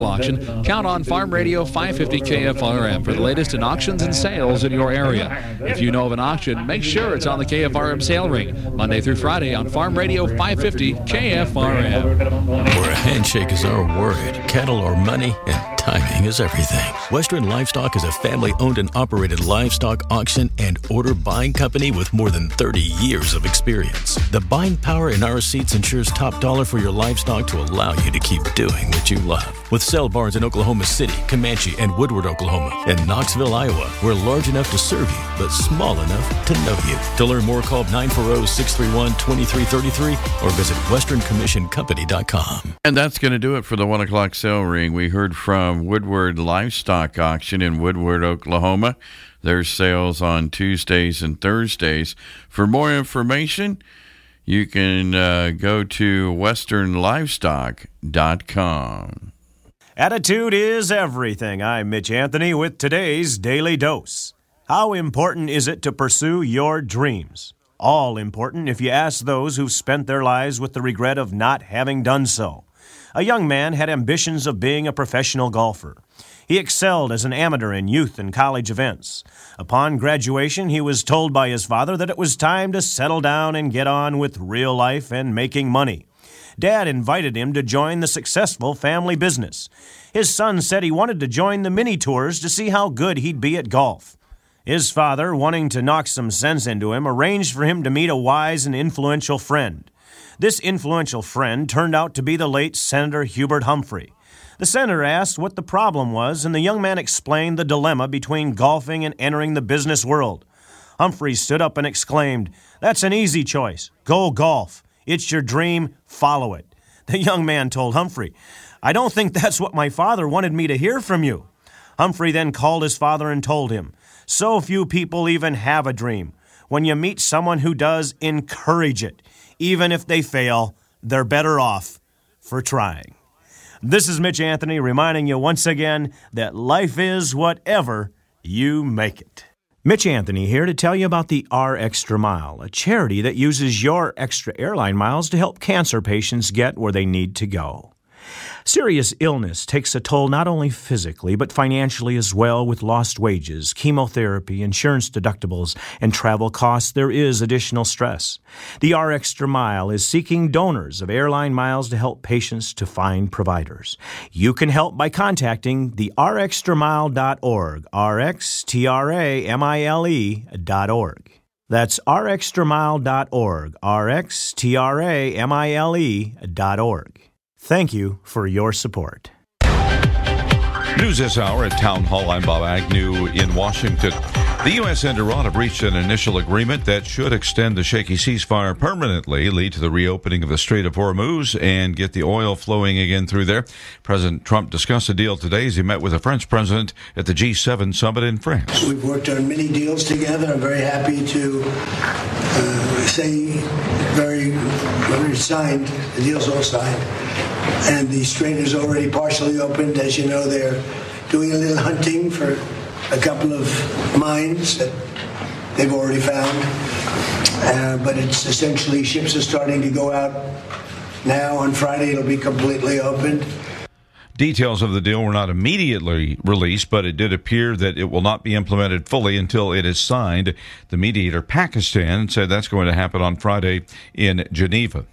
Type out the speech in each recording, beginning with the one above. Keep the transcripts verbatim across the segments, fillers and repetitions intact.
auction, count on Farm Radio five fifty K F R M for the latest in auctions and sales in your area. If you know of an auction, make sure it's on the K F R M sale ring, Monday through Friday on Farm Radio five fifty K F R M. Where a handshake is our word, cattle are money, and timing is everything. Western Livestock is a family-owned and operated livestock auction and order buying company with more than thirty years of experience. The buying power in our seats ensures top dollar for your livestock to allow you to keep doing what you love. With sale barns in Oklahoma City, Comanche, and Woodward, Oklahoma, and Knoxville, Iowa, we're large enough to serve you, but small enough to know you. To learn more, call nine four zero, six three one, two three three three or visit western commission company dot com. And that's going to do it for the one o'clock sale ring. We heard from Woodward Livestock Auction in Woodward, Oklahoma. There's sales on Tuesdays and Thursdays. For more information, you can uh, go to western livestock dot com. Attitude is everything. I'm Mitch Anthony with today's Daily Dose. How important is it to pursue your dreams? All important if you ask those who've spent their lives with the regret of not having done so. A young man had ambitions of being a professional golfer. He excelled as an amateur in youth and college events. Upon graduation, he was told by his father that it was time to settle down and get on with real life and making money. Dad invited him to join the successful family business. His son said he wanted to join the mini tours to see how good he'd be at golf. His father, wanting to knock some sense into him, arranged for him to meet a wise and influential friend. This influential friend turned out to be the late Senator Hubert Humphrey. The senator asked what the problem was, and the young man explained the dilemma between golfing and entering the business world. Humphrey stood up and exclaimed, "That's an easy choice. Go golf. It's your dream. Follow it." The young man told Humphrey, "I don't think that's what my father wanted me to hear from you." Humphrey then called his father and told him, "So few people even have a dream. When you meet someone who does, encourage it. Even if they fail, they're better off for trying." This is Mitch Anthony reminding you once again that life is whatever you make it. Mitch Anthony here to tell you about the R Extra Mile, a charity that uses your extra airline miles to help cancer patients get where they need to go. Serious illness takes a toll not only physically, but financially as well. With lost wages, chemotherapy, insurance deductibles, and travel costs, there is additional stress. The R Extra Mile is seeking donors of airline miles to help patients to find providers. You can help by contacting the r extra mile dot org, R X T R A M I L E dot org. That's r extra mile dot org, R X T R A M I L E dot org. Thank you for your support. News this hour at Town Hall. I'm Bob Agnew in Washington. The U S and Iran have reached an initial agreement that should extend the shaky ceasefire permanently, lead to the reopening of the Strait of Hormuz, and get the oil flowing again through there. President Trump discussed the deal today as he met with the French president at the G seven summit in France. We've worked on many deals together. I'm very happy to uh, say very, very signed. The deal's all signed. And the strait is already partially opened. As you know, they're doing a little hunting for a couple of mines that they've already found. Uh, but it's essentially ships are starting to go out now. On Friday, it'll be completely opened. Details of the deal were not immediately released, but it did appear that it will not be implemented fully until it is signed. The mediator, Pakistan, said that's going to happen on Friday in Geneva.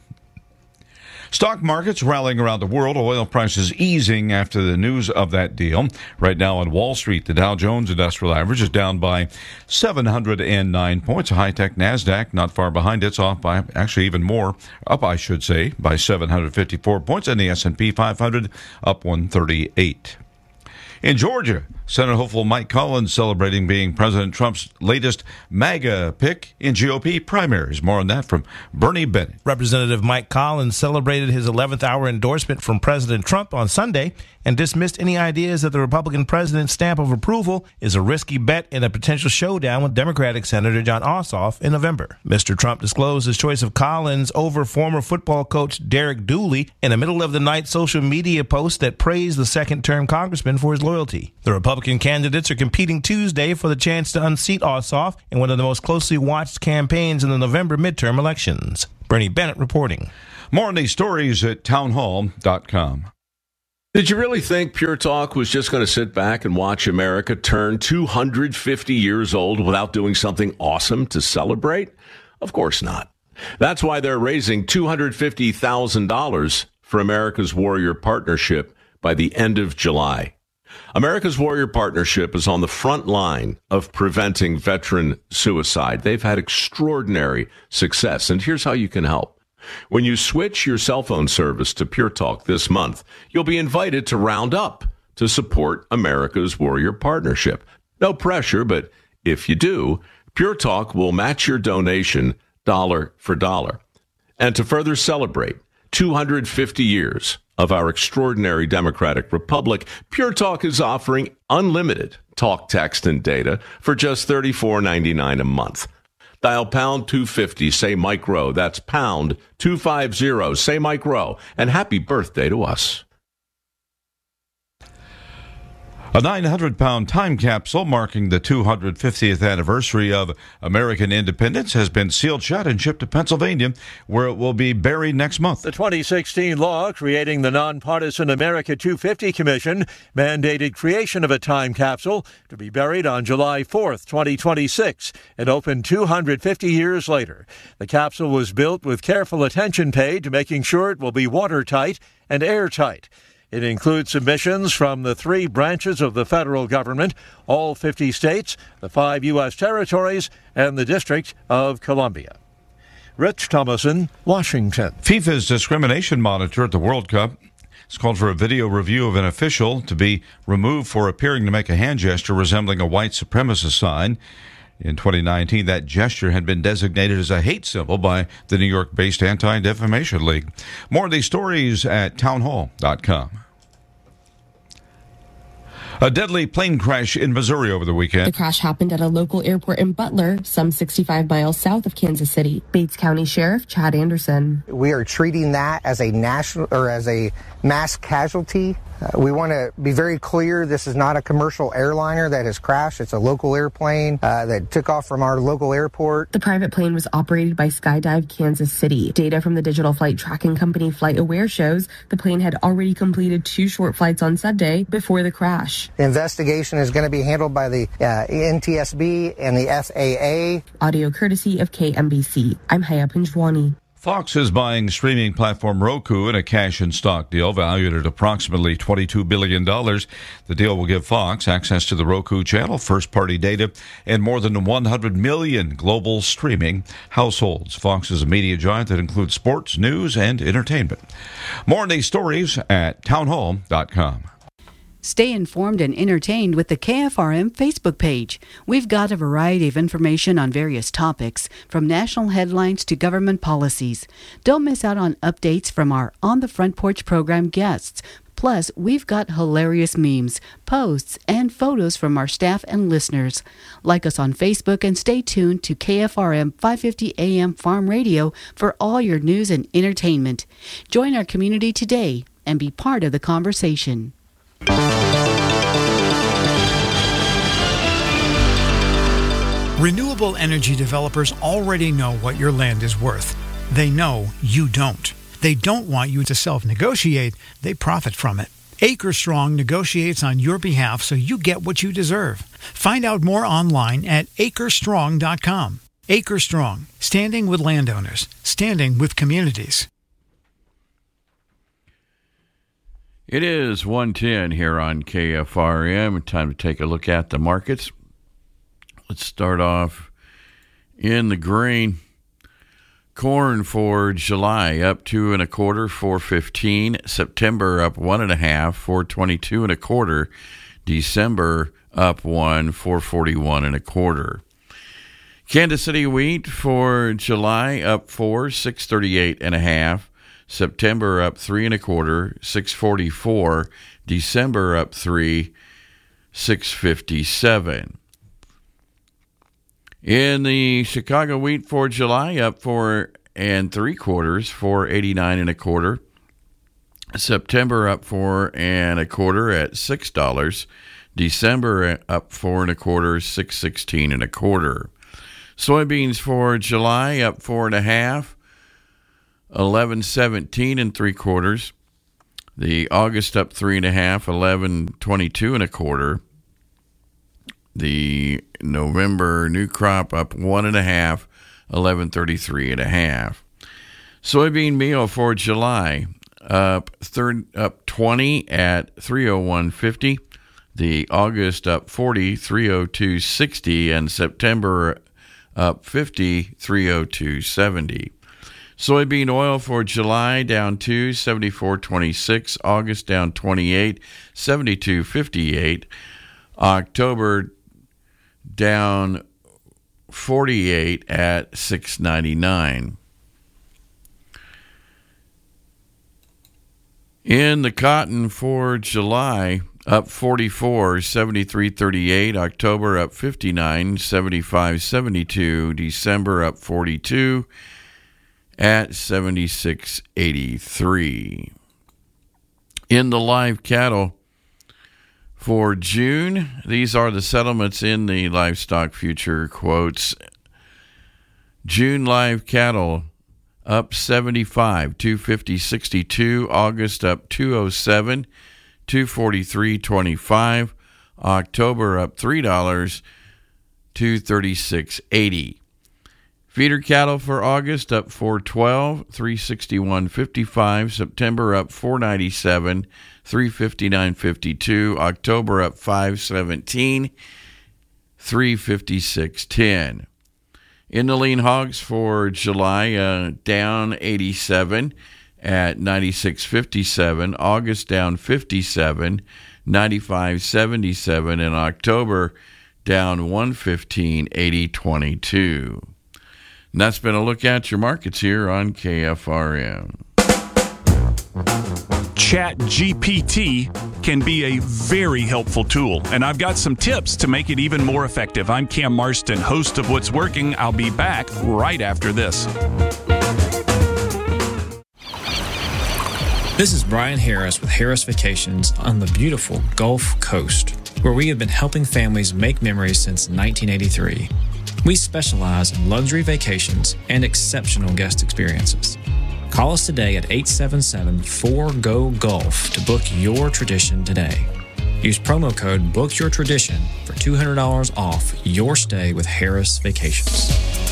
Stock markets rallying around the world, oil prices easing after the news of that deal. Right now on Wall Street, the Dow Jones Industrial Average is down by seven hundred nine points. A high-tech NASDAQ not far behind. It's off by actually even more, up I should say, by seven hundred fifty-four points. And the S and P five hundred up one thirty-eight. In Georgia, Senate hopeful Mike Collins celebrating being President Trump's latest MAGA pick in G O P primaries. More on that from Bernie Bennett. Representative Mike Collins celebrated his eleventh hour endorsement from President Trump on Sunday and dismissed any ideas that the Republican president's stamp of approval is a risky bet in a potential showdown with Democratic Senator Jon Ossoff in November. Mister Trump disclosed his choice of Collins over former football coach Derek Dooley in a middle-of-the-night social media post that praised the second-term congressman for his loyalty. The Republican candidates are competing Tuesday for the chance to unseat Ossoff in one of the most closely watched campaigns in the November midterm elections. Bernie Bennett reporting. More on these stories at town hall dot com. Did you really think Pure Talk was just going to sit back and watch America turn two hundred fifty years old without doing something awesome to celebrate? Of course not. That's why they're raising two hundred fifty thousand dollars for America's Warrior Partnership by the end of July. America's Warrior Partnership is on the front line of preventing veteran suicide. They've had extraordinary success, and here's how you can help. When you switch your cell phone service to Pure Talk this month, you'll be invited to round up to support America's Warrior Partnership. No pressure, but if you do, Pure Talk will match your donation dollar for dollar. And to further celebrate two hundred fifty years of our extraordinary democratic republic, Pure Talk is offering unlimited talk, text, and data for just thirty-four ninety-nine a month. Dial pound two fifty, say Mike Rowe. That's pound two fifty, say Mike Rowe. And happy birthday to us. A nine hundred pound time capsule marking the two hundred fiftieth anniversary of American independence has been sealed shut and shipped to Pennsylvania, where it will be buried next month. The twenty sixteen law creating the nonpartisan America two fifty Commission mandated creation of a time capsule to be buried on July fourth, twenty twenty-six, and opened two hundred fifty years later. The capsule was built with careful attention paid to making sure it will be watertight and airtight. It includes submissions from the three branches of the federal government, all fifty states, the five U S territories, and the District of Columbia. Rich Thomason, Washington. FIFA's discrimination monitor at the World Cup has called for a video review of an official to be removed for appearing to make a hand gesture resembling a white supremacist sign. In twenty nineteen, that gesture had been designated as a hate symbol by the New York-based Anti-Defamation League. More of these stories at townhall dot com. A deadly plane crash in Missouri over the weekend. The crash happened at a local airport in Butler, some sixty-five miles south of Kansas City. Bates County Sheriff Chad Anderson. We are treating that as a national or as a mass casualty. Uh, we want to be very clear, this is not a commercial airliner that has crashed. It's a local airplane uh, that took off from our local airport. The private plane was operated by Skydive Kansas City. Data from the digital flight tracking company FlightAware shows the plane had already completed two short flights on Sunday before the crash. The investigation is going to be handled by the uh, N T S B and the F A A. Audio courtesy of K M B C. I'm Haya Pinjwani. Fox is buying streaming platform Roku in a cash and stock deal valued at approximately twenty-two billion dollars. The deal will give Fox access to the Roku channel, first-party data, and more than one hundred million global streaming households. Fox is a media giant that includes sports, news, and entertainment. More on these stories at townhall dot com. Stay informed and entertained with the K F R M Facebook page. We've got a variety of information on various topics, from national headlines to government policies. Don't miss out on updates from our On the Front Porch program guests. Plus, we've got hilarious memes, posts, and photos from our staff and listeners. Like us on Facebook and stay tuned to K F R M five fifty A M Farm Radio for all your news and entertainment. Join our community today and be part of the conversation. Renewable energy developers already know what your land is worth. They know you don't. They don't want you to self-negotiate. They profit from it. Acre Strong negotiates on your behalf so you get what you deserve. Find out more online at acre strong dot com. Acre Strong, standing with landowners, standing with communities. It is one ten here on K F R M. Time to take a look at the markets. Let's start off in the grain. Corn for July up two and a quarter, four fifteen. September up one and a half, four twenty-two and a quarter. December up one, four forty-one and a quarter. Kansas City wheat for July up four, six thirty-eight and a half. September up three and a quarter, six forty-four. December up three, six fifty-seven. In the Chicago wheat for July, up four and three quarters, four eighty-nine and a quarter. September up four and a quarter at six dollars. December up four and a quarter, six sixteen and a quarter. Soybeans for July up four and a half, eleven seventeen and three quarters. The August up three and a half, eleven twenty-two and a quarter. The November new crop up one and a half, eleven thirty-three and a half. Soybean meal for July up third up twenty at three oh one fifty. The August up forty, three oh two sixty, and September up fifty, three oh two seventy. Soybean oil for July down two, seventy-four twenty-six. August down twenty-eight, seventy-two fifty-eight. October down forty-eight at six ninety-nine. In the cotton for July, up forty-four, seventy-three thirty-eight. October up fifty-nine, seventy-five seventy-two. December up forty-two at seventy-six eighty-three. In the live cattle for June, these are the settlements in the livestock future quotes. June live cattle up seventy-five, two fifty sixty-two. August up two oh seven, two forty-three twenty-five. October up three dollars, two thirty-six eighty. Feeder cattle for August up four twelve, three sixty-one fifty-five. September up four ninety-seven, three fifty-nine fifty-two. October up five seventeen, three fifty-six ten. In the lean hogs for July, uh, down eighty-seven at ninety-six fifty-seven. August down fifty-seven, ninety-five seventy-seven. And October down one fifteen, eighty twenty-two. And that's been a look at your markets here on K F R M. ChatGPT can be a very helpful tool, and I've got some tips to make it even more effective. I'm Cam Marston, host of What's Working. I'll be back right after this. This is Brian Harris with Harris Vacations on the beautiful Gulf Coast, where we have been helping families make memories since nineteen eighty-three. We specialize in luxury vacations and exceptional guest experiences. Call us today at eight seven seven, four G O, GULF to book your tradition today. Use promo code BOOKYOURTRADITION for two hundred dollars off your stay with Harris Vacations.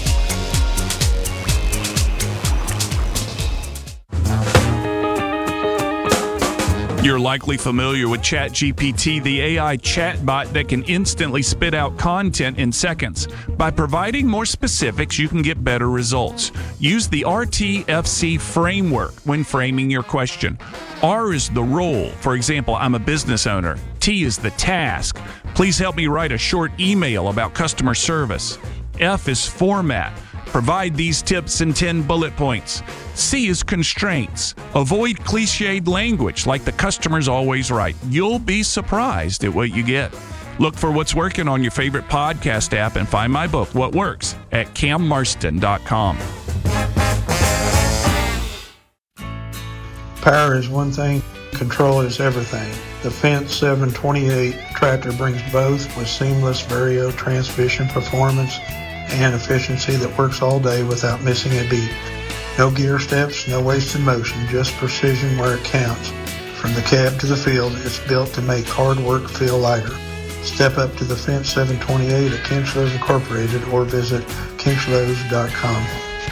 You're likely familiar with ChatGPT, the A I chatbot that can instantly spit out content in seconds. By providing more specifics, you can get better results. Use the R T F C framework when framing your question. R is the role. For example, I'm a business owner. T is the task. Please help me write a short email about customer service. F is format. Provide these tips in ten bullet points. C is constraints. Avoid cliched language like the customer's always right. You'll be surprised at what you get. Look for What's Working on your favorite podcast app and find my book, What Works, at cam marston dot com. Power is one thing, control is everything. The Fendt seven twenty-eight tractor brings both with seamless Vario transmission performance and efficiency that works all day without missing a beat. No gear steps, no wasted motion, just precision where it counts. From the cab to the field, it's built to make hard work feel lighter. Step up to the Fendt seven twenty-eight at Kinchlows Incorporated or visit kinchlows dot com.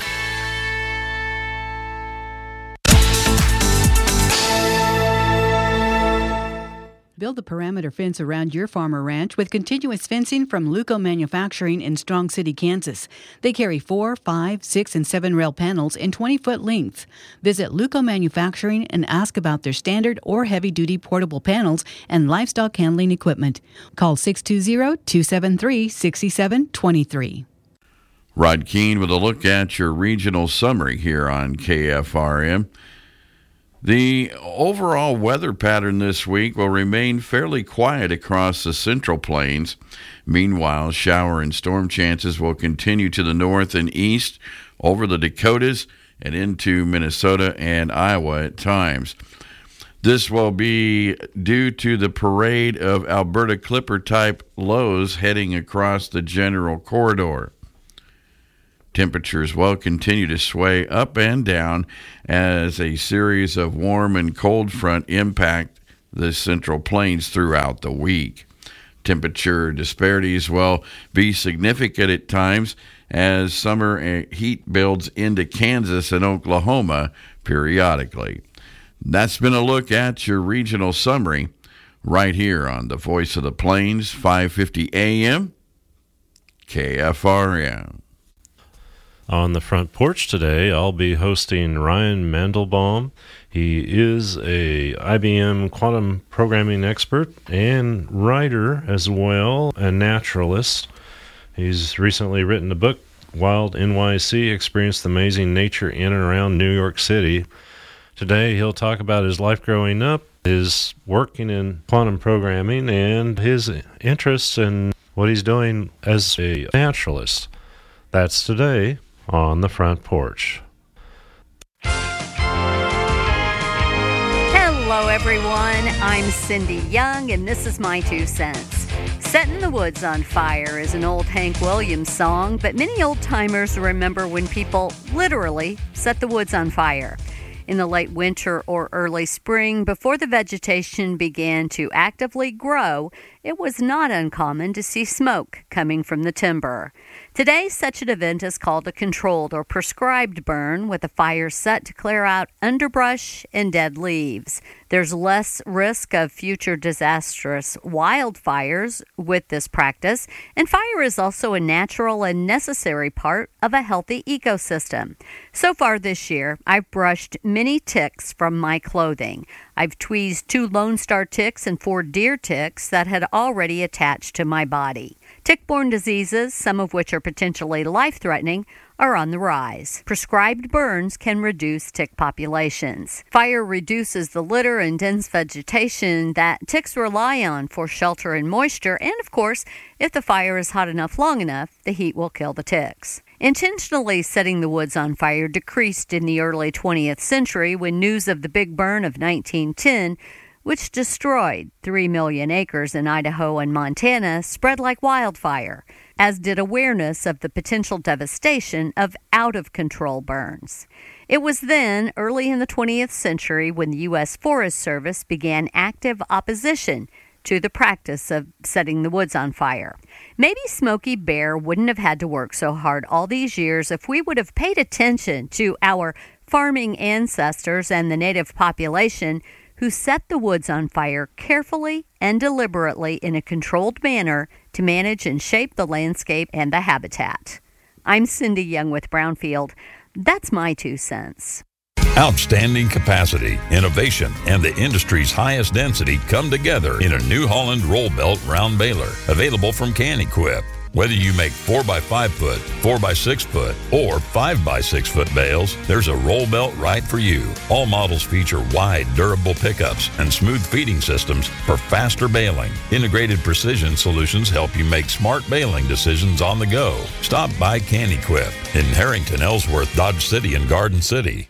Build a perimeter fence around your farm or ranch with continuous fencing from Luco Manufacturing in Strong City, Kansas. They carry four, five, six, and seven rail panels in twenty-foot lengths. Visit Luco Manufacturing and ask about their standard or heavy-duty portable panels and livestock handling equipment. Call six two zero, two seven three, six seven two three. Rod Keene with a look at your regional summary here on K F R M. The overall weather pattern this week will remain fairly quiet across the Central Plains. Meanwhile, shower and storm chances will continue to the north and east over the Dakotas and into Minnesota and Iowa at times. This will be due to the parade of Alberta Clipper-type lows heading across the general corridor. Temperatures will continue to sway up and down as a series of warm and cold front impact the Central Plains throughout the week. Temperature disparities will be significant at times as summer heat builds into Kansas and Oklahoma periodically. That's been a look at your regional summary right here on the Voice of the Plains, five fifty A M, K F R M. On the front porch today, I'll be hosting Ryan Mandelbaum. He is a I B M quantum programming expert and writer as well, a naturalist. He's recently written a book, Wild N Y C, Experienced Amazing Nature in and Around New York City. Today, he'll talk about his life growing up, his working in quantum programming, and his interests in what he's doing as a naturalist. That's today on the front porch. Hello, everyone. I'm Cindy Young, and this is my two cents. Setting the Woods on Fire is an old Hank Williams song, but many old-timers remember when people literally set the woods on fire. In the late winter or early spring, before the vegetation began to actively grow, it was not uncommon to see smoke coming from the timber. Today, such an event is called a controlled or prescribed burn, with a fire set to clear out underbrush and dead leaves. There's less risk of future disastrous wildfires with this practice, and fire is also a natural and necessary part of a healthy ecosystem. So far this year, I've brushed many ticks from my clothing. I've tweezed two Lone Star ticks and four deer ticks that had already attached to my body. Tick-borne diseases, some of which are potentially life-threatening, are on the rise. Prescribed burns can reduce tick populations. Fire reduces the litter and dense vegetation that ticks rely on for shelter and moisture, and of course, if the fire is hot enough long enough, the heat will kill the ticks. Intentionally setting the woods on fire decreased in the early twentieth century when news of the Big Burn of nineteen ten, which destroyed three million acres in Idaho and Montana, spread like wildfire, as did awareness of the potential devastation of out-of-control burns. It was then, early in the twentieth century, when the U S Forest Service began active opposition to the practice of setting the woods on fire. Maybe Smokey Bear wouldn't have had to work so hard all these years if we would have paid attention to our farming ancestors and the native population who set the woods on fire carefully and deliberately in a controlled manner to manage and shape the landscape and the habitat. I'm Cindy Young with Brownfield. That's my two cents. Outstanding capacity, innovation, and the industry's highest density come together in a New Holland roll belt round baler, available from Can-Equip. Whether you make four by five foot, four by six foot, or five by six foot bales, there's a roll belt right for you. All models feature wide, durable pickups and smooth feeding systems for faster baling. Integrated precision solutions help you make smart baling decisions on the go. Stop by Can-Equip in Harrington, Ellsworth, Dodge City, and Garden City.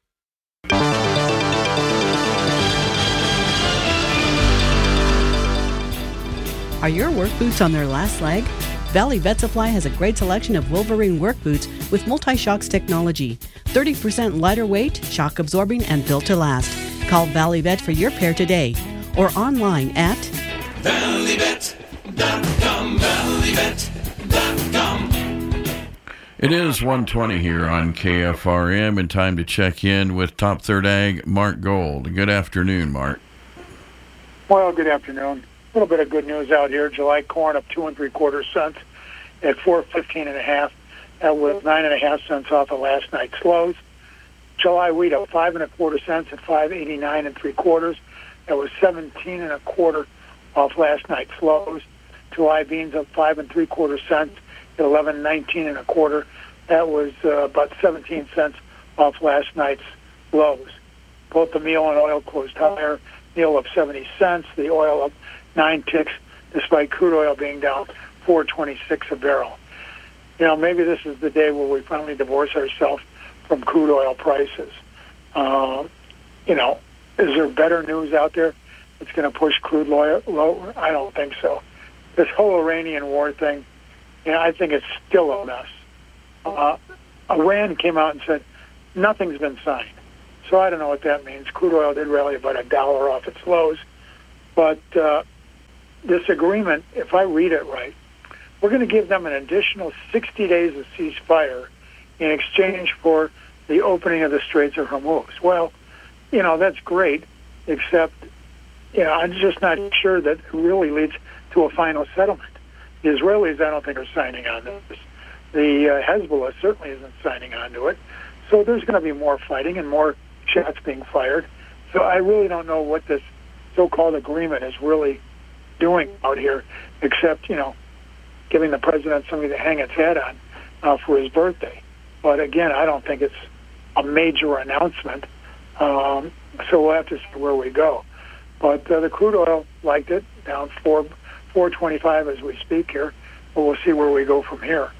Are your work boots on their last leg? Valley Vet Supply has a great selection of Wolverine work boots with multi-shocks technology. thirty percent lighter weight, shock absorbing, and built to last. Call Valley Vet for your pair today or online at valley vet dot com. valley vet dot com. It is one twenty here on K F R M, and time to check in with Top Third Ag, Mark Gold. Good afternoon, Mark. Well, good afternoon. A little bit of good news out here. July corn up two and three quarter cents at four fifteen and a half. That was nine and a half cents off of last night's lows. July wheat up five and a quarter cents at five eighty nine and three quarters. That was seventeen and a quarter off last night's lows. July beans up five and three quarter cents at eleven nineteen and a quarter. That was uh, about seventeen cents off last night's lows. Both the meal and oil closed higher. Meal up seventy cents. The oil up nine ticks, despite crude oil being down four twenty-six a barrel. You know, maybe this is the day where we finally divorce ourselves from crude oil prices. Uh, you know, is there better news out there that's going to push crude oil lower? I don't think so. This whole Iranian war thing, you know, I think it's still a mess. Uh, Iran came out and said nothing's been signed. So I don't know what that means. Crude oil did rally about a dollar off its lows. But uh, this agreement, if I read it right, we're going to give them an additional sixty days of ceasefire in exchange for the opening of the Straits of Hormuz. Well, you know, that's great, except, you know, I'm just not sure that it really leads to a final settlement. The Israelis, I don't think, are signing on to this. The uh, Hezbollah certainly isn't signing on to it. So there's going to be more fighting and more shots being fired. So I really don't know what this so-called agreement is really doing out here, except, you know, giving the president something to hang its head on uh, for his birthday. But again, I don't think it's a major announcement. Um, so we'll have to see where we go. But uh, the crude oil liked it, down four four twenty-five as we speak here. But we'll see where we go from here.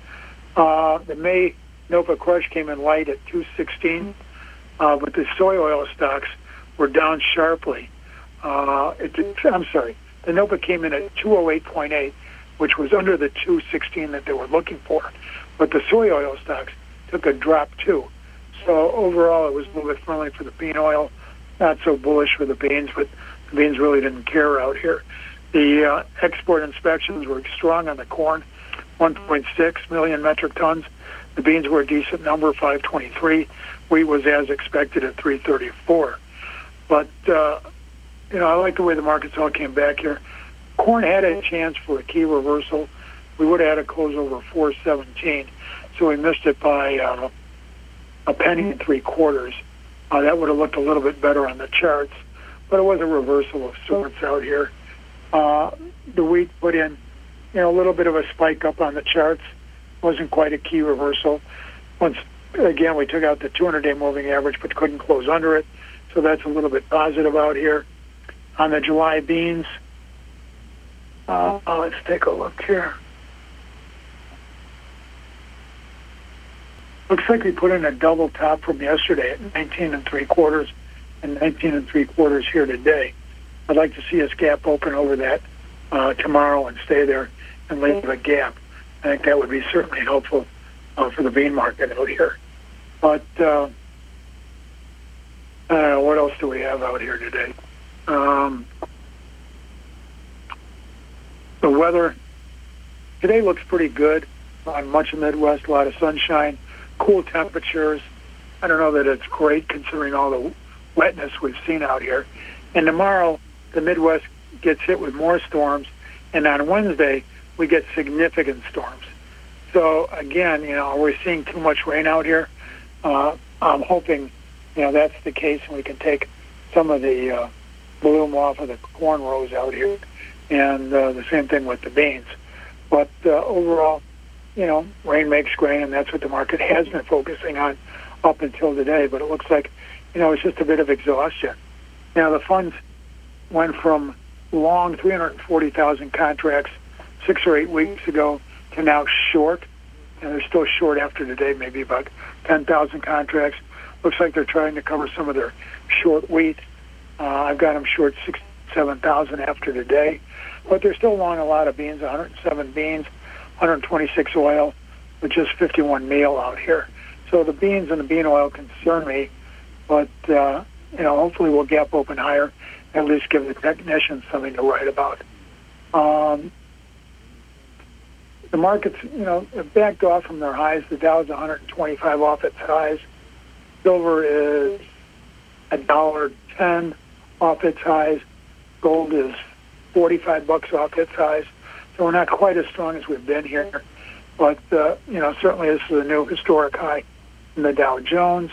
Uh, the May NOPA crush came in light at two sixteen, uh, but the soy oil stocks were down sharply. Uh, it, I'm sorry, the NOPA came in at two oh eight point eight, which was under the two sixteen that they were looking for. But the soy oil stocks took a drop too. So overall, it was a little bit friendly for the bean oil, not so bullish for the beans, but the beans really didn't care out here. The uh, export inspections were strong on the corn, one point six million metric tons. The beans were a decent number, five twenty-three. Wheat was as expected at three thirty-four. But, uh, you know, I like the way the markets all came back here. Corn had a chance for a key reversal. We would have had a close over four seventeen, so we missed it by uh, a penny and three quarters. Uh, that would have looked a little bit better on the charts, but it was a reversal of sorts out here. Uh, the wheat put in, you know, a little bit of a spike up on the charts. Wasn't quite a key reversal. Once again, we took out the two hundred day moving average, but couldn't close under it, so that's a little bit positive out here. On the July beans, uh, let's take a look here. Looks like we put in a double top from yesterday at nineteen and three quarters and nineteen and three quarters here today. I'd like to see us gap open over that uh, tomorrow and stay there and leave a gap. I think that would be certainly helpful uh, for the bean market out here. But uh, I don't know, what else do we have out here today? Um, the weather today looks pretty good on much of the Midwest, a lot of sunshine. Cool temperatures. I don't know that it's great considering all the wetness we've seen out here. And tomorrow, the Midwest gets hit with more storms, and on Wednesday, we get significant storms. So again, you know, we're seeing too much rain out here. Uh, I'm hoping, you know, that's the case, and we can take some of the uh, bloom off of the corn rows out here, and uh, the same thing with the beans. But uh, overall, you know, rain makes grain, and that's what the market has been focusing on up until today. But it looks like, you know, it's just a bit of exhaustion. Now, the funds went from long three hundred forty thousand contracts six or eight weeks ago to now short, and they're still short after today, maybe about ten thousand contracts. Looks like they're trying to cover some of their short wheat. Uh, I've got them short sixty-seven thousand after today, but they're still long a lot of beans, one hundred seven beans, one hundred twenty-six oil, with just fifty-one meal out here. So the beans and the bean oil concern me, but, uh, you know, hopefully we'll gap open higher, at least give the technicians something to write about. Um, the markets, you know, have backed off from their highs. The Dow's one hundred twenty-five off its highs. Silver is one dollar ten off its highs. Gold is forty-five bucks off its highs. So we're not quite as strong as we've been here. But, uh, you know, certainly this is a new historic high in the Dow Jones.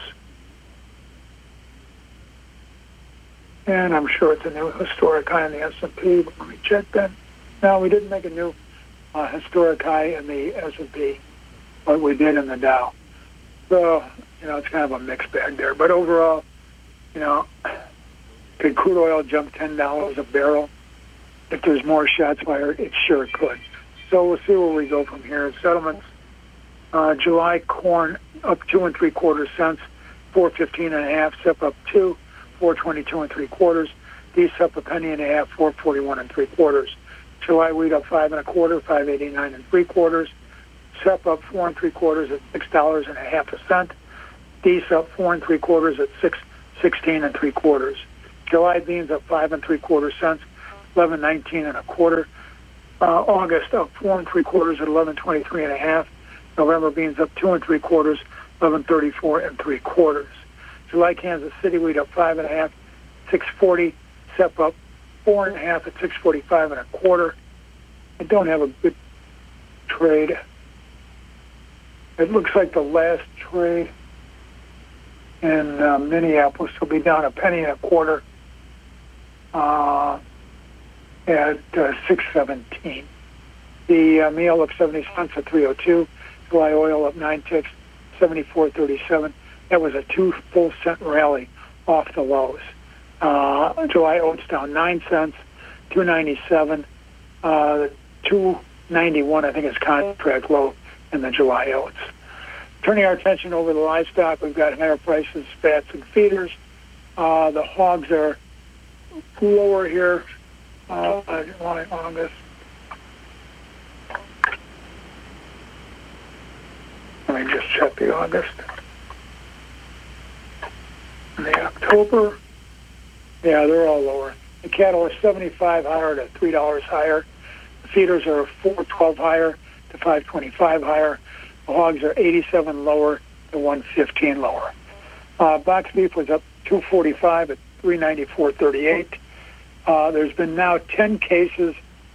And I'm sure it's a new historic high in the S and P. Let me check that. No, we didn't make a new uh, historic high in the S and P, but we did in the Dow. So, you know, it's kind of a mixed bag there. But overall, you know, could crude oil jump ten dollars a barrel? If there's more shots fired, it sure could. So we'll see where we go from here. Settlements, uh, July corn up two and three quarters cents, four fifteen and a half. Sep up two, four twenty-two and three quarters. These up a penny and a half, four forty-one and three quarters. July wheat up five and a quarter, five eighty-nine and three quarters. S E P up four and three quarters at six dollars and a half a cent. D S up four and three quarters at six sixteen and three quarters. July beans up five and three quarter cents, eleven nineteen and a quarter. Uh, August up four and three quarters at eleven twenty three and a half. November beans up two and three quarters, eleven thirty four and three quarters. July Kansas City wheat up five and a half, six forty. S E P up four and a half at six forty five and a quarter. I don't have a good trade. It looks like the last trade in uh, Minneapolis will be down a penny and a quarter uh, at uh, six seventeen. The uh, meal up seventy cents at three oh two. July oil up nine ticks, seventy-four thirty-seven. That was a two full cent rally off the lows. Uh, July oats down nine cents, two ninety-seven. Uh, two ninety-one, I think, is contract low in the July oats. Turning our attention over the livestock, we've got higher prices, fats, and feeders. Uh, the hogs are lower here. Uh, July, August. Let me just check the August. And the October, yeah, they're all lower. The cattle are seventy-five higher to three dollars higher. The feeders are four twelve higher to five twenty-five higher. The hogs are eighty-seven lower to one fifteen lower. Uh, box beef was up two forty-five at three ninety-four thirty-eight. Uh, there's been now ten cases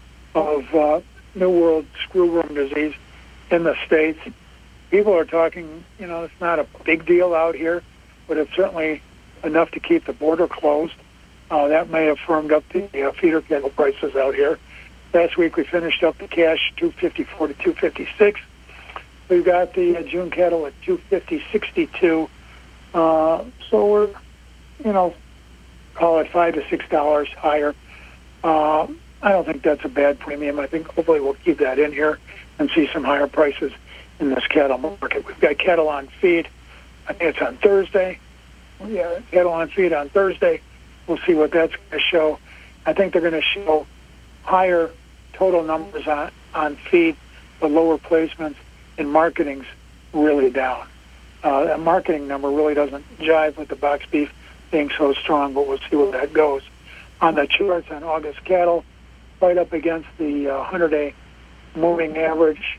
of uh, New World screwworm disease in the States. People are talking, you know, it's not a big deal out here, but it's certainly enough to keep the border closed. Uh, that may have firmed up the uh, feeder cattle prices out here. Last week we finished up the cash two fifty-four to two fifty-six. We've got the uh, June cattle at two fifty sixty-two. Uh, so we're, you know, call it five to six dollars higher. Uh, I don't think that's a bad premium. I think hopefully we'll keep that in here and see some higher prices in this cattle market. We've got cattle on feed. I think it's on Thursday. Yeah, cattle on feed on Thursday. We'll see what that's going to show. I think they're going to show higher total numbers on, on feed, but lower placements, and marketing's really down. Uh, that marketing number really doesn't jive with the box beef being so strong, but we'll see where that goes. On the charts on August cattle, right up against the uh, hundred-day moving average.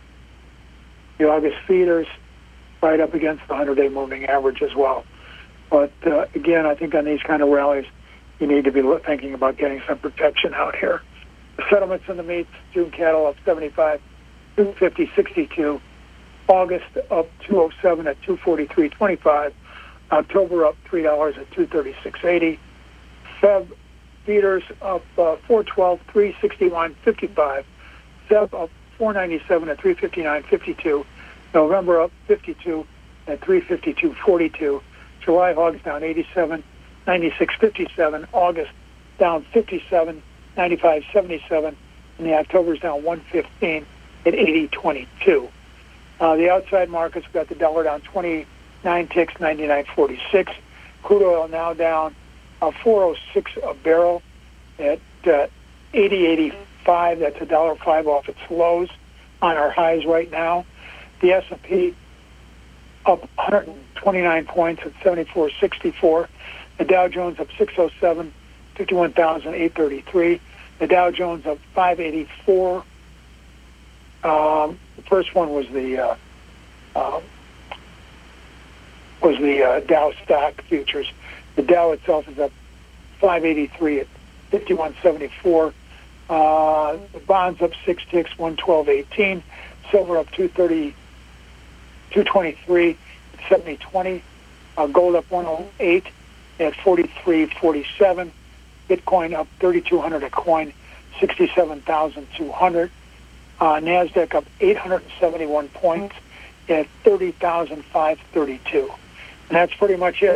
The August feeders right up against the hundred-day moving average as well. But uh, again, I think on these kind of rallies, you need to be thinking about getting some protection out here. The settlements in the meats, June cattle up seventy-five, two fifty sixty-two. August up two oh seven at two forty-three twenty-five. October up three dollars at two thirty-six eighty. Feb feeders up uh, four twelve, three sixty-one fifty-five. Feb up four ninety-seven at three fifty-nine fifty-two. November up fifty-two at three fifty-two forty-two. July hogs down eighty-seven, ninety-six fifty-seven. August down fifty-seven, ninety-five seventy-seven. And the October's down one fifteen at eighty twenty-two. Uh, the outside markets, we've got the dollar down twenty-nine ticks, ninety-nine forty-six. Crude oil now down uh, four oh six a barrel at uh, eighty eighty-five. That's a dollar five off its lows on our highs right now. The S and P up one hundred twenty-nine points at seventy-four sixty-four. The Dow Jones up six oh seven, fifty-one thousand eight hundred thirty-three. The Dow Jones up five eighty-four. Um, the first one was the uh, uh, was the uh, Dow stock futures. The Dow itself is up five eighty-three at fifty-one seventy-four. Uh, the bonds up six ticks, one twelve eighteen. Silver up two thirty, two twenty-three at seventy twenty. Uh, gold up one oh eight at forty-three forty-seven. Bitcoin up thirty-two hundred a coin, sixty-seven thousand two hundred. Uh, NASDAQ up eight hundred seventy-one points at thirty thousand five hundred thirty-two. And that's pretty much it.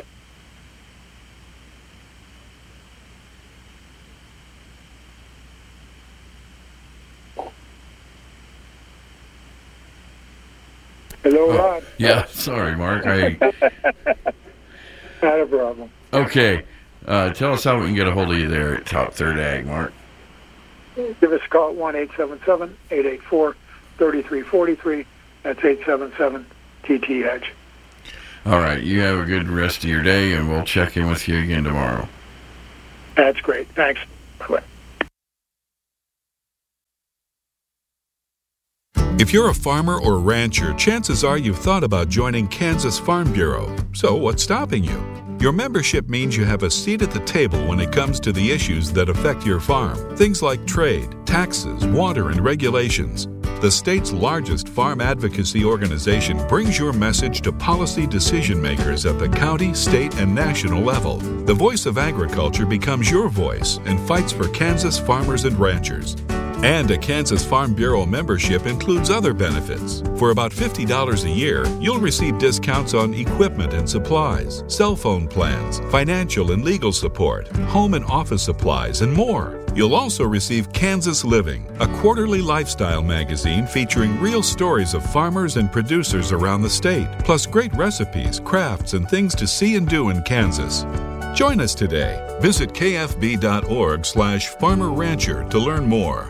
Hello, oh, Rod. Yeah, sorry, Mark. I... Not a problem. Okay. Uh, tell us how we can get a hold of you there at Top Third Ag, Mark. Give us a call at one eight seven seven, eight eight four, three three four three. That's eight seven seven T T Hedge. All right. You have a good rest of your day, and we'll check in with you again tomorrow. That's great. Thanks. Bye-bye. If you're a farmer or rancher, chances are you've thought about joining Kansas Farm Bureau. So what's stopping you? Your membership means you have a seat at the table when it comes to the issues that affect your farm. Things like trade, taxes, water, and regulations. The state's largest farm advocacy organization brings your message to policy decision makers at the county, state, and national level. The voice of agriculture becomes your voice and fights for Kansas farmers and ranchers. And a Kansas Farm Bureau membership includes other benefits. For about fifty dollars a year, you'll receive discounts on equipment and supplies, cell phone plans, financial and legal support, home and office supplies, and more. You'll also receive Kansas Living, a quarterly lifestyle magazine featuring real stories of farmers and producers around the state, plus great recipes, crafts, and things to see and do in Kansas. Join us today. Visit kfb.org slash farmer rancher to learn more.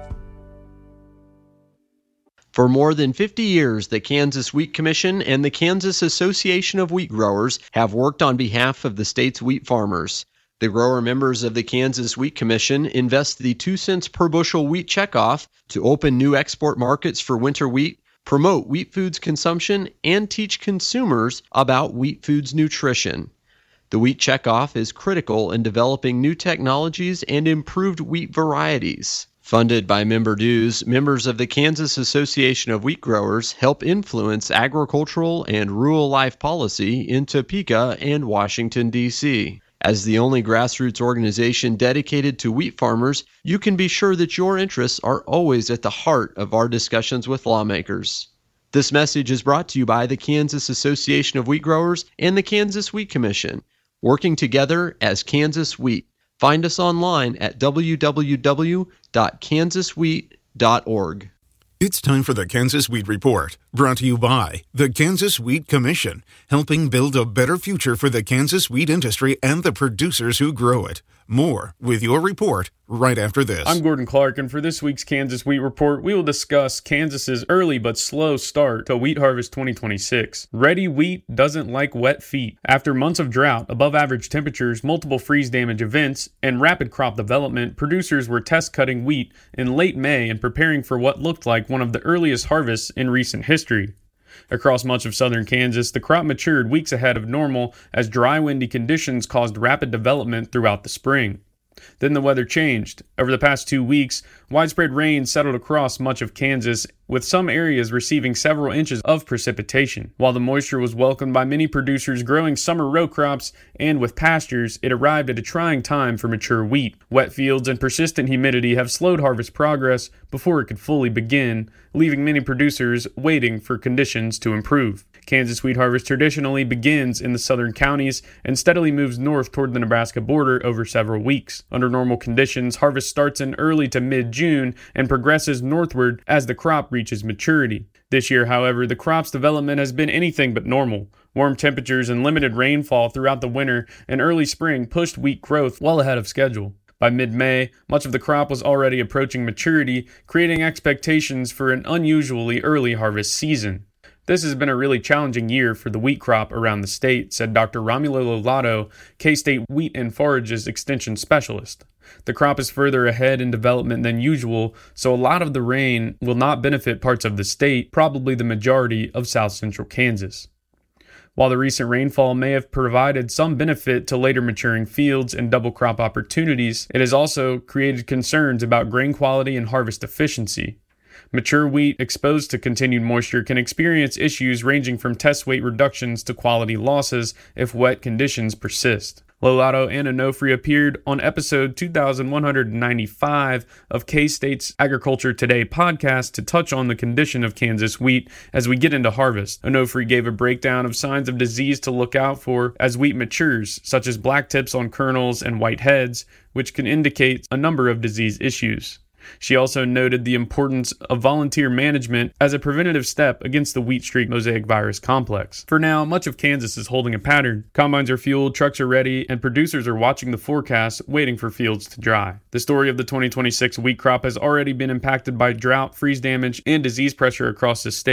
For more than fifty years, the Kansas Wheat Commission and the Kansas Association of Wheat Growers have worked on behalf of the state's wheat farmers. The grower members of the Kansas Wheat Commission invest the two cents per bushel wheat checkoff to open new export markets for winter wheat, promote wheat foods consumption, and teach consumers about wheat foods nutrition. The wheat checkoff is critical in developing new technologies and improved wheat varieties. Funded by member dues, members of the Kansas Association of Wheat Growers help influence agricultural and rural life policy in Topeka and Washington, D C As the only grassroots organization dedicated to wheat farmers, you can be sure that your interests are always at the heart of our discussions with lawmakers. This message is brought to you by the Kansas Association of Wheat Growers and the Kansas Wheat Commission, working together as Kansas Wheat. Find us online at w w w dot kansas wheat dot org. It's time for the Kansas Wheat Report, brought to you by the Kansas Wheat Commission, helping build a better future for the Kansas wheat industry and the producers who grow it. More with your report right after this. I'm Gordon Clark, and for this week's Kansas Wheat Report, we will discuss Kansas's early but slow start to wheat harvest twenty twenty-six. Ready wheat doesn't like wet feet. After months of drought, above average temperatures, multiple freeze damage events, and rapid crop development, producers were test cutting wheat in late May and preparing for what looked like one of the earliest harvests in recent history. Across much of southern Kansas, the crop matured weeks ahead of normal as dry, windy conditions caused rapid development throughout the spring. Then the weather changed. Over the past two weeks, widespread rain settled across much of Kansas, with some areas receiving several inches of precipitation. While the moisture was welcomed by many producers growing summer row crops and with pastures, it arrived at a trying time for mature wheat. Wet fields and persistent humidity have slowed harvest progress before it could fully begin, leaving many producers waiting for conditions to improve. Kansas wheat harvest traditionally begins in the southern counties and steadily moves north toward the Nebraska border over several weeks. Under normal conditions, harvest starts in early to mid-June and progresses northward as the crop reaches maturity. This year, however, the crop's development has been anything but normal. Warm temperatures and limited rainfall throughout the winter and early spring pushed wheat growth well ahead of schedule. By mid-May, much of the crop was already approaching maturity, creating expectations for an unusually early harvest season. This has been a really challenging year for the wheat crop around the state, said Doctor Romulo Lolato, K-State Wheat and Forages Extension Specialist. The crop is further ahead in development than usual, so a lot of the rain will not benefit parts of the state, probably the majority of south central Kansas. While the recent rainfall may have provided some benefit to later maturing fields and double crop opportunities, it has also created concerns about grain quality and harvest efficiency. Mature wheat exposed to continued moisture can experience issues ranging from test weight reductions to quality losses if wet conditions persist. Lolato and Onofre appeared on episode two thousand one hundred ninety-five of K-State's Agriculture Today podcast to touch on the condition of Kansas wheat as we get into harvest. Onofre gave a breakdown of signs of disease to look out for as wheat matures, such as black tips on kernels and white heads, which can indicate a number of disease issues. She also noted the importance of volunteer management as a preventative step against the wheat streak mosaic virus complex. For now, much of Kansas is holding a pattern. Combines are fueled, trucks are ready, and producers are watching the forecast, waiting for fields to dry. The story of the twenty twenty-six wheat crop has already been impacted by drought, freeze damage, and disease pressure across the state.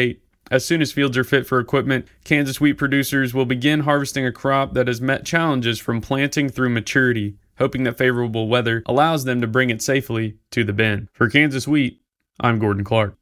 As soon as fields are fit for equipment, Kansas wheat producers will begin harvesting a crop that has met challenges from planting through maturity, hoping that favorable weather allows them to bring it safely to the bin. For Kansas Wheat, I'm Gordon Clark.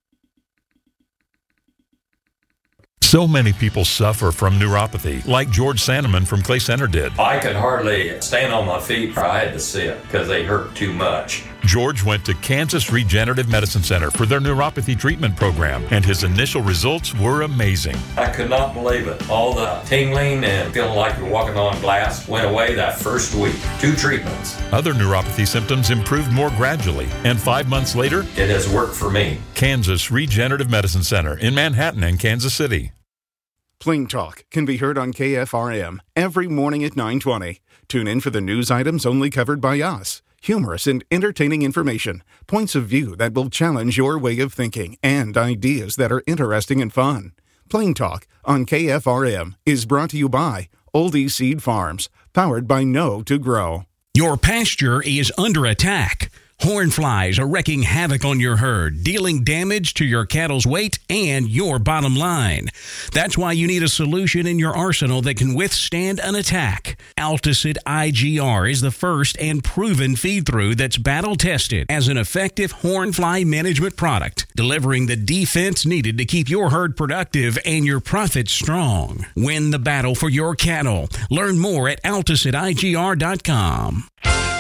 So many people suffer from neuropathy, like George Sandeman from Clay Center did. I could hardly stand on my feet. I had to sit because they hurt too much. George went to Kansas Regenerative Medicine Center for their neuropathy treatment program, and his initial results were amazing. I could not believe it. All the tingling and feeling like you're walking on glass went away that first week. Two treatments. Other neuropathy symptoms improved more gradually, and five months later, it has worked for me. Kansas Regenerative Medicine Center in Manhattan and Kansas City. Plain Talk can be heard on K F R M every morning at nine twenty. Tune in for the news items only covered by us. Humorous and entertaining information, points of view that will challenge your way of thinking, and ideas that are interesting and fun. Plain Talk on K F R M is brought to you by Oldie Seed Farms, powered by Know to Grow. Your pasture is under attack. Horn flies are wreaking havoc on your herd, dealing damage to your cattle's weight and your bottom line. That's why you need a solution in your arsenal that can withstand an attack. Alticid I G R is the first and proven feed-through that's battle-tested as an effective horn fly management product, delivering the defense needed to keep your herd productive and your profits strong. Win the battle for your cattle. Learn more at alticid I G R dot com.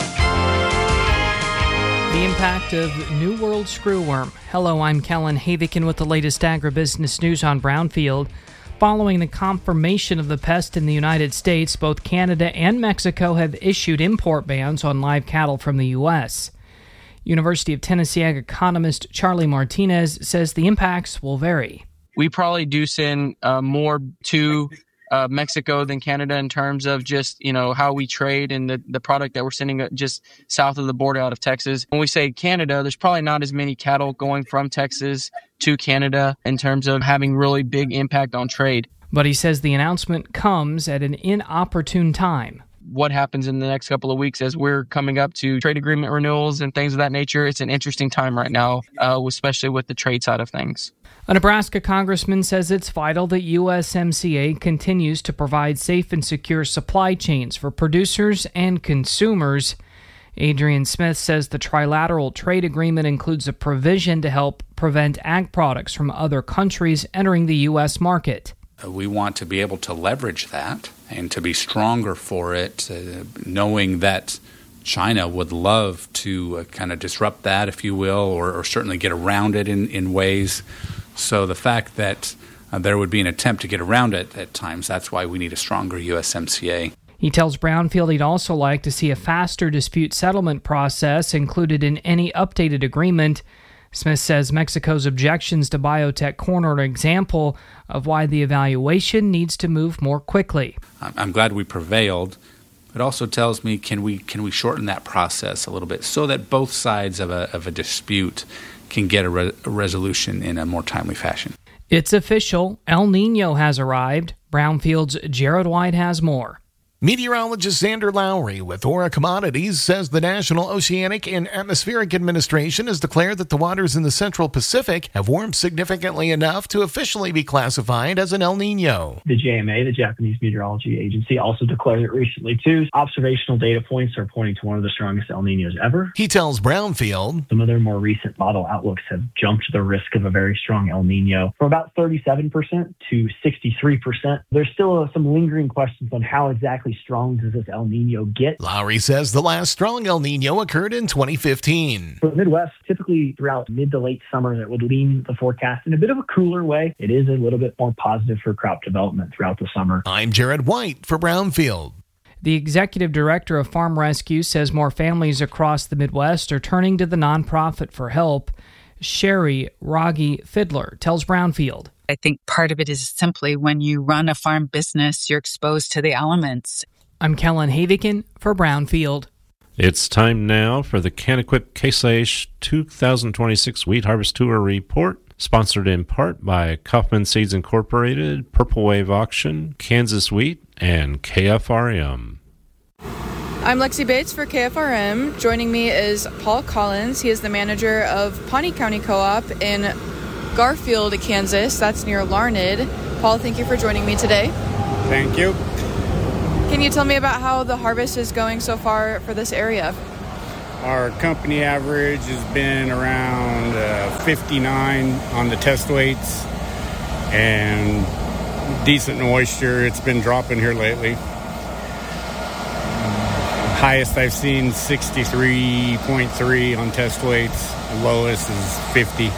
The impact of New World screwworm. Hello, I'm Kellen Havikin with the latest agribusiness news on Brownfield. Following the confirmation of the pest in the United States, both Canada and Mexico have issued import bans on live cattle from the U S. University of Tennessee ag economist Charlie Martinez says the impacts will vary. We probably do send uh, more to Uh, Mexico than Canada in terms of just, you know, how we trade and the, the product that we're sending just south of the border out of Texas. When we say Canada, there's probably not as many cattle going from Texas to Canada in terms of having really big impact on trade. But he says the announcement comes at an inopportune time. What happens in the next couple of weeks as we're coming up to trade agreement renewals and things of that nature, it's an interesting time right now, uh, especially with the trade side of things. A Nebraska congressman says it's vital that U S M C A continues to provide safe and secure supply chains for producers and consumers. Adrian Smith says the trilateral trade agreement includes a provision to help prevent ag products from other countries entering the U S market. We want to be able to leverage that and to be stronger for it, uh, knowing that China would love to uh, kind of disrupt that, if you will, or, or certainly get around it in, in ways. So the fact that uh, there would be an attempt to get around it at times, that's why we need a stronger U S M C A. He tells Brownfield he'd also like to see a faster dispute settlement process included in any updated agreement. Smith says Mexico's objections to biotech corn are an example of why the evaluation needs to move more quickly. I'm glad we prevailed. It also tells me, can we can we shorten that process a little bit so that both sides of a of a dispute can get a, re- a resolution in a more timely fashion. It's official. El Nino has arrived. Brownfield's Jared White has more. Meteorologist Xander Lowry with Aura Commodities says the National Oceanic and Atmospheric Administration has declared that the waters in the Central Pacific have warmed significantly enough to officially be classified as an El Nino. The J M A, the Japanese Meteorology Agency, also declared it recently, too. Observational data points are pointing to one of the strongest El Ninos ever. He tells Brownfield, some of their more recent model outlooks have jumped the risk of a very strong El Nino from about thirty-seven percent to sixty-three percent. There's still uh, some lingering questions on how exactly strong does this El Nino get. Lowry says the last strong El Nino occurred in twenty fifteen. For the Midwest, typically throughout mid to late summer, that would lean the forecast in a bit of a cooler way. It is a little bit more positive for crop development throughout the summer. I'm Jared White for Brownfield. The executive director of Farm Rescue says more families across the Midwest are turning to the nonprofit for help. Sherry Rogge Fiddler tells Brownfield. I think part of it is simply when you run a farm business, you're exposed to the elements. I'm Kellen Havikin for Brownfield. It's time now for the Can-Equip Case I H two thousand twenty-six Wheat Harvest Tour Report, sponsored in part by Kaufman Seeds Incorporated, Purple Wave Auction, Kansas Wheat, and K F R M. I'm Lexi Bates for K F R M. Joining me is Paul Collins. He is the manager of Pawnee County Co-op in Garfield, Kansas. That's near Larned. Paul, thank you for joining me today. Thank you. Can you tell me about how the harvest is going so far for this area? Our company average has been around uh, fifty-nine on the test weights and decent moisture. It's been dropping here lately. Highest I've seen sixty-three point three on test weights. Lowest is fifty.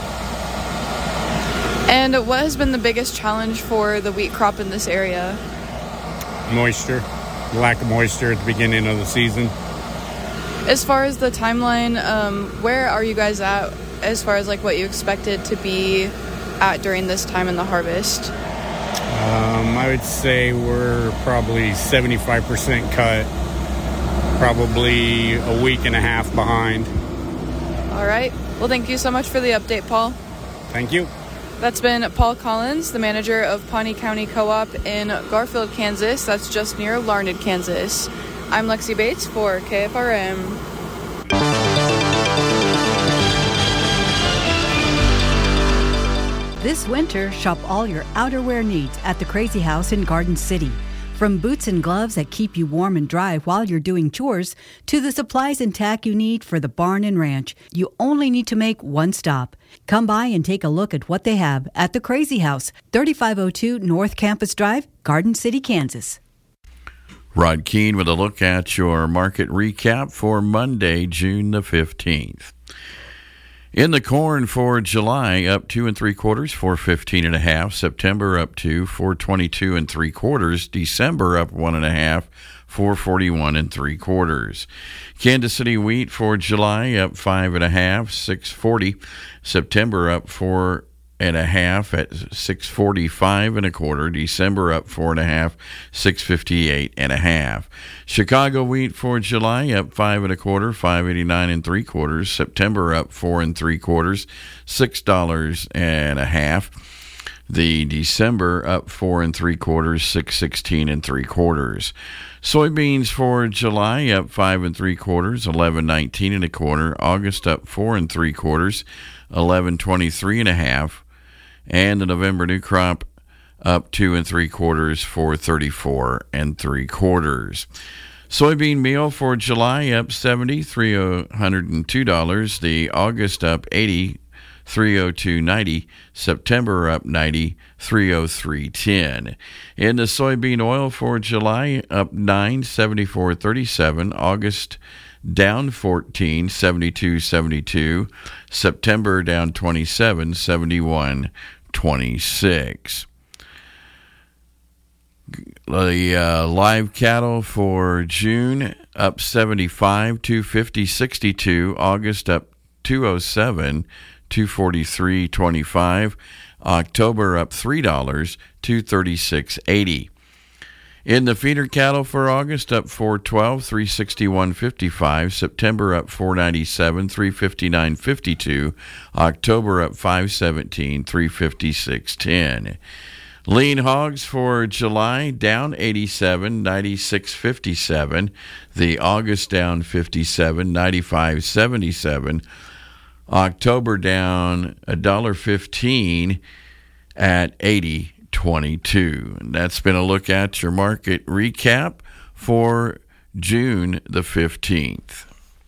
And what has been the biggest challenge for the wheat crop in this area? Moisture. Lack of moisture at the beginning of the season. As far as the timeline, um, where are you guys at as far as like what you expected to be at during this time in the harvest? Um, I would say we're probably seventy-five percent cut, probably a week and a half behind. All right. Well, thank you so much for the update, Paul. Thank you. That's been Paul Collins, the manager of Pawnee County Co-op in Garfield, Kansas. That's just near Larned, Kansas. I'm Lexi Bates for K F R M. This winter, shop all your outerwear needs at the Crazy House in Garden City. From boots and gloves that keep you warm and dry while you're doing chores, to the supplies and tack you need for the barn and ranch, you only need to make one stop. Come by and take a look at what they have at the Crazy House, thirty-five oh two North Campus Drive, Garden City, Kansas. Rod Keene with a look at your market recap for Monday, June the fifteenth. In the corn for July, up two and three quarters, four fifteen and a half. September up to four twenty-two and three quarters. December up one and a half, four forty-one and three quarters. Kansas City wheat for July up five and a half, six forty. September up four and a half at six forty-five and a quarter. December up four and a half, six fifty-eight and a half. Chicago wheat for July up five and a quarter, five eighty-nine and three quarters. September up four and three quarters, six dollars and a half. The December up four and three quarters, six sixteen and three quarters. Soybeans for July up five and three quarters, eleven nineteen and a quarter. August up four and three quarters, eleven twenty-three and a half. And the November new crop up two and three quarters, four thirty-four and three quarters. Soybean meal for July up seventy, three hundred two dollars. The August up eighty, three oh two ninety. September up ninety, three oh three ten. In the soybean oil for July up nine, seventy-four thirty-seven. August down fourteen, seventy-two seventy-two. September down twenty-seven, seventy-one twenty-six. The uh, live cattle for June up seventy-five, two fifty sixty-two. August up two oh seven, two forty-three twenty-five. October up three dollars, two thirty-six eighty. In the feeder cattle for August up four twelve, three sixty-one fifty-five. September up four ninety-seven, three fifty-nine fifty-two. October up five seventeen, three fifty-six ten. Lean hogs for July down eighty-seven, ninety-six fifty-seven. The August down fifty-seven, ninety-five seventy-seven. October down one dollar fifteen at eighty twenty-two. And that's been a look at your market recap for June the fifteenth.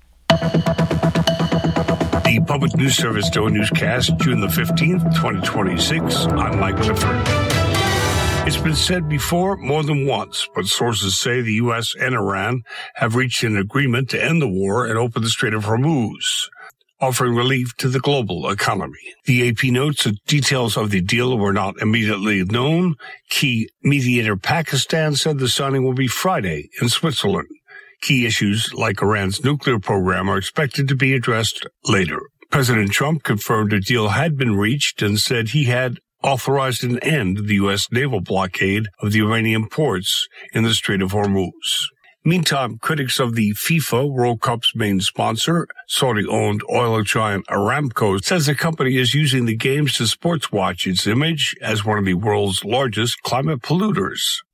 The Public News Service Doe Newscast, June the fifteenth, twenty twenty-six. I'm Mike Clifford. It's been said before more than once, but sources say the U S and Iran have reached an agreement to end the war and open the Strait of Hormuz, offering relief to the global economy. The A P notes that details of the deal were not immediately known. Key mediator Pakistan said the signing will be Friday in Switzerland. Key issues like Iran's nuclear program are expected to be addressed later. President Trump confirmed a deal had been reached and said he had authorized an end to the U S naval blockade of the Iranian ports in the Strait of Hormuz. Meantime, critics of the FIFA World Cup's main sponsor, Saudi-owned oil giant Aramco, says the company is using the games to sports watch its image as one of the world's largest climate polluters.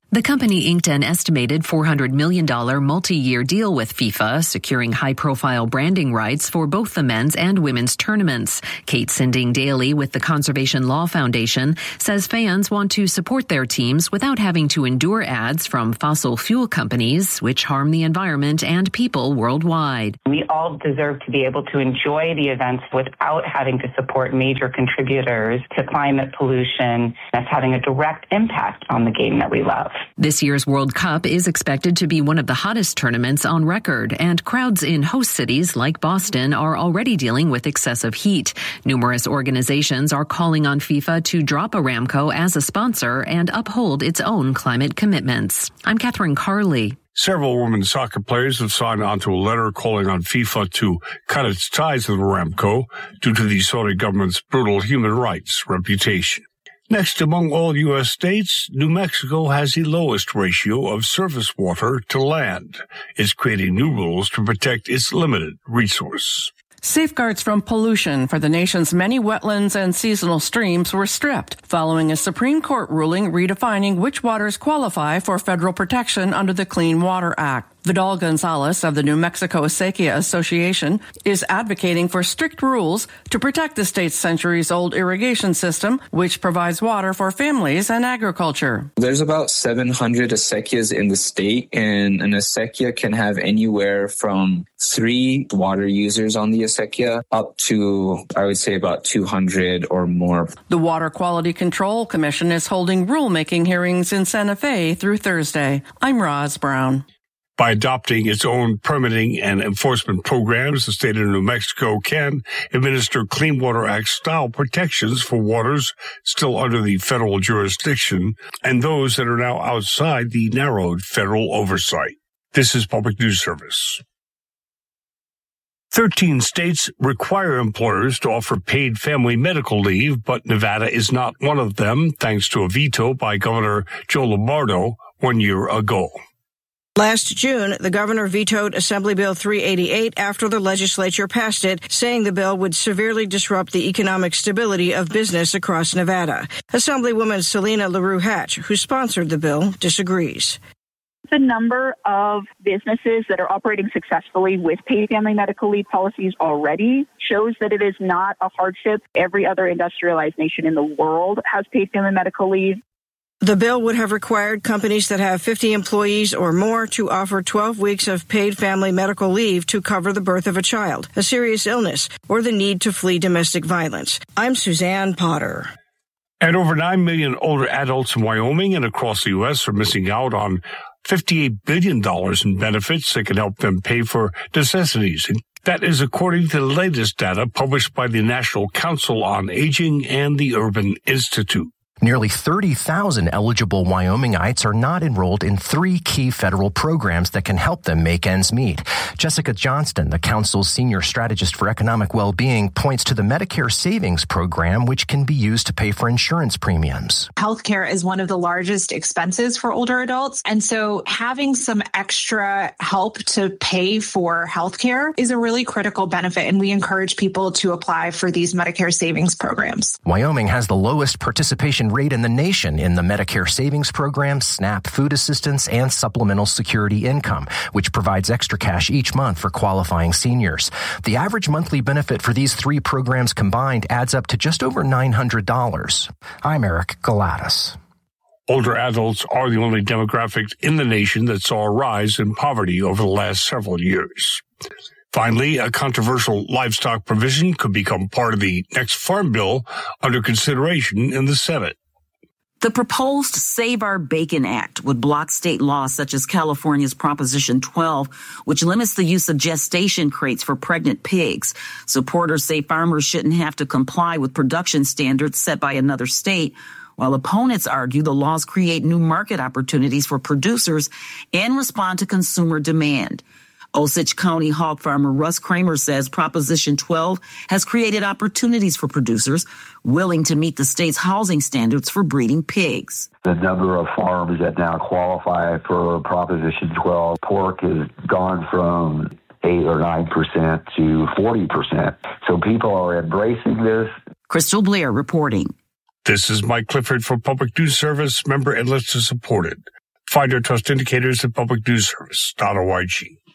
The company inked an estimated four hundred million dollars multi-year deal with FIFA, securing high-profile branding rights for both the men's and women's tournaments. Kate Sinding Daly with the Conservation Law Foundation says fans want to support their teams without having to endure ads from fossil fuel companies, which harm the environment and people worldwide. We all deserve to be able to enjoy the events without having to support major contributors to climate pollution that's having a direct impact on the game that we love. This year's World Cup is expected to be one of the hottest tournaments on record, and crowds in host cities like Boston are already dealing with excessive heat. Numerous organizations are calling on FIFA to drop Aramco as a sponsor and uphold its own climate commitments. I'm Catherine Carley. Several women's soccer players have signed onto a letter calling on FIFA to cut its ties with Aramco due to the Saudi government's brutal human rights reputation. Next, among all U S states, New Mexico has the lowest ratio of surface water to land. It's creating new rules to protect its limited resource. Safeguards from pollution for the nation's many wetlands and seasonal streams were stripped following a Supreme Court ruling redefining which waters qualify for federal protection under the Clean Water Act. Vidal Gonzalez of the New Mexico Acequia Association is advocating for strict rules to protect the state's centuries-old irrigation system, which provides water for families and agriculture. There's about seven hundred acequias in the state, and an acequia can have anywhere from three water users on the acequia up to, I would say, about two hundred or more. The Water Quality Control Commission is holding rulemaking hearings in Santa Fe through Thursday. I'm Roz Brown. By adopting its own permitting and enforcement programs, the state of New Mexico can administer Clean Water Act-style protections for waters still under the federal jurisdiction and those that are now outside the narrowed federal oversight. This is Public News Service. Thirteen states require employers to offer paid family medical leave, but Nevada is not one of them, thanks to a veto by Governor Joe Lombardo one year ago. Last June, the governor vetoed Assembly Bill three eighty-eight after the legislature passed it, saying the bill would severely disrupt the economic stability of business across Nevada. Assemblywoman Selena LaRue Hatch, who sponsored the bill, disagrees. The number of businesses that are operating successfully with paid family medical leave policies already shows that it is not a hardship. Every other industrialized nation in the world has paid family medical leave. The bill would have required companies that have fifty employees or more to offer twelve weeks of paid family medical leave to cover the birth of a child, a serious illness, or the need to flee domestic violence. I'm Suzanne Potter. And over nine million older adults in Wyoming and across the U S are missing out on fifty-eight billion dollars in benefits that can help them pay for necessities. That is according to the latest data published by the National Council on Aging and the Urban Institute. Nearly thirty thousand eligible Wyomingites are not enrolled in three key federal programs that can help them make ends meet. Jessica Johnston, the council's senior strategist for economic well-being, points to the Medicare Savings Program, which can be used to pay for insurance premiums. Healthcare is one of the largest expenses for older adults, and so having some extra help to pay for healthcare is a really critical benefit, and we encourage people to apply for these Medicare Savings Programs. Wyoming has the lowest participation rate in the nation in the Medicare Savings Program, SNAP food assistance, and Supplemental Security Income, which provides extra cash each month for qualifying seniors. The average monthly benefit for these three programs combined adds up to just over nine hundred dollars. I'm Eric Galatas. Older adults are the only demographic in the nation that saw a rise in poverty over the last several years. Finally, a controversial livestock provision could become part of the next farm bill under consideration in the Senate. The proposed Save Our Bacon Act would block state laws such as California's Proposition twelve, which limits the use of gestation crates for pregnant pigs. Supporters say farmers shouldn't have to comply with production standards set by another state, while opponents argue the laws create new market opportunities for producers and respond to consumer demand. Osage County hog farmer Russ Kramer says Proposition twelve has created opportunities for producers willing to meet the state's housing standards for breeding pigs. The number of farms that now qualify for Proposition twelve, pork has gone from eight or nine percent to forty percent. So people are embracing this. Crystal Blair reporting. This is Mike Clifford for Public News Service, member and listener supported. Find our trust indicators at public news service dot org.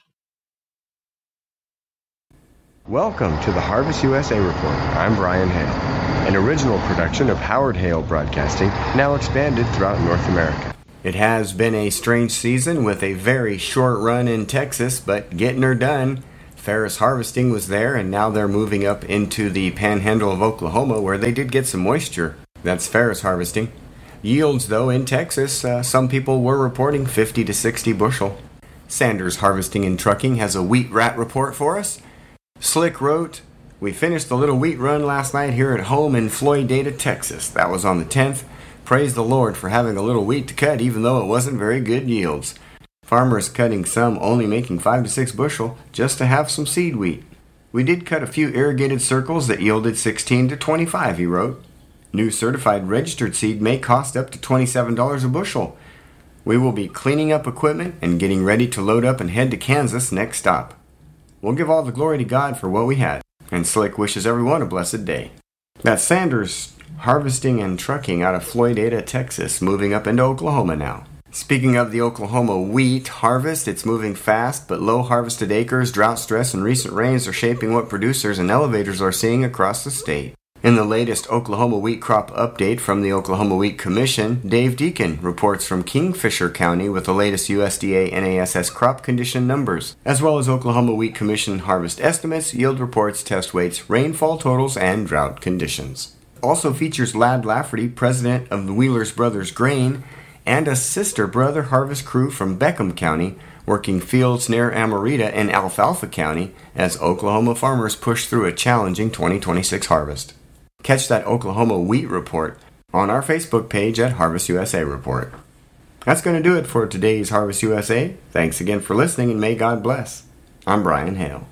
Welcome to the Harvest U S A Report. I'm Brian Hale, an original production of Howard Hale Broadcasting, now expanded throughout North America. It has been a strange season with a very short run in Texas, but getting her done. Ferris Harvesting was there, and now they're moving up into the panhandle of Oklahoma, where they did get some moisture. That's Ferris Harvesting. Yields, though, in Texas, uh, some people were reporting fifty to sixty bushel. Sanders Harvesting and Trucking has a wheat rat report for us. Slick wrote, "We finished the little wheat run last night here at home in Floydada, Texas. That was on the tenth. Praise the Lord for having a little wheat to cut, even though it wasn't very good yields. Farmers cutting some only making five to six bushel just to have some seed wheat. We did cut a few irrigated circles that yielded sixteen to twenty-five, he wrote. New certified registered seed may cost up to twenty-seven dollars a bushel. We will be cleaning up equipment and getting ready to load up and head to Kansas next stop. We'll give all the glory to God for what we had, and Slick wishes everyone a blessed day." That's Sanders Harvesting and Trucking out of Floydada, Texas, moving up into Oklahoma now. Speaking of the Oklahoma wheat harvest, it's moving fast, but low harvested acres, drought stress, and recent rains are shaping what producers and elevators are seeing across the state. In the latest Oklahoma wheat crop update from the Oklahoma Wheat Commission, Dave Deacon reports from Kingfisher County with the latest U S D A N A S S crop condition numbers, as well as Oklahoma Wheat Commission harvest estimates, yield reports, test weights, rainfall totals, and drought conditions. Also features Ladd Lafferty, president of the Wheelers Brothers Grain, and a sister brother harvest crew from Beckham County, working fields near Amarita and Alfalfa County as Oklahoma farmers push through a challenging twenty twenty-six harvest. Catch that Oklahoma wheat report on our Facebook page at Harvest U S A Report. That's going to do it for today's Harvest U S A. Thanks again for listening, and may God bless. I'm Brian Hale.